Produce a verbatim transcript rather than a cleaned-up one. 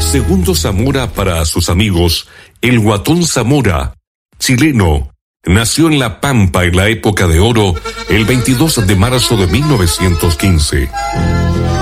Segundo Zamora para sus amigos, el Guatón Zamora, chileno, nació en La Pampa en la época de oro el veintidós de marzo de mil novecientos quince.